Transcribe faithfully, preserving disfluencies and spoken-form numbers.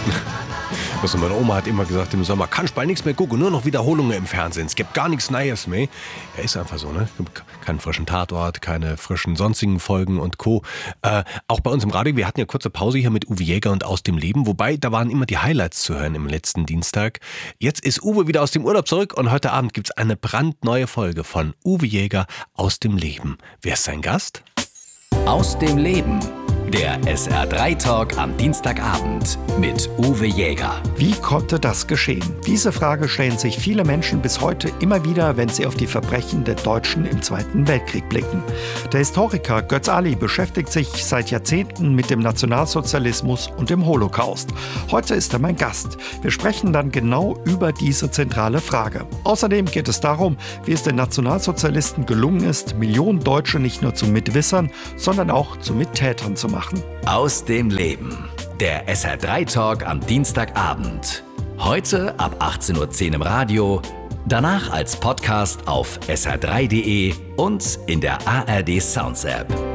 Also meine Oma hat immer gesagt im Sommer, kannst bald nichts mehr gucken, nur noch Wiederholungen im Fernsehen. Es gibt gar nichts Neues mehr. Ja, ist einfach so, ne? Keinen frischen Tatort, keine frischen sonstigen Folgen und Co. Äh, auch bei uns im Radio, wir hatten ja kurze Pause hier mit Uwe Jäger und Aus dem Leben, wobei da waren immer die Highlights zu hören im letzten Dienstag. Jetzt ist Uwe wieder aus dem Urlaub zurück und heute Abend gibt's eine brandneue Folge von Uwe Jäger Aus dem Leben. Wer ist sein Gast? Aus dem Leben. Der S R drei Talk am Dienstagabend mit Uwe Jäger. Wie konnte das geschehen? Diese Frage stellen sich viele Menschen bis heute immer wieder, wenn sie auf die Verbrechen der Deutschen im Zweiten Weltkrieg blicken. Der Historiker Götz Ali beschäftigt sich seit Jahrzehnten mit dem Nationalsozialismus und dem Holocaust. Heute ist er mein Gast. Wir sprechen dann genau über diese zentrale Frage. Außerdem geht es darum, wie es den Nationalsozialisten gelungen ist, Millionen Deutsche nicht nur zu Mitwissern, sondern auch zu Mittätern zu machen. Aus dem Leben. Der S R drei Talk am Dienstagabend. Heute ab achtzehn Uhr zehn im Radio, danach als Podcast auf s r drei punkt d e und in der A R D Sounds App.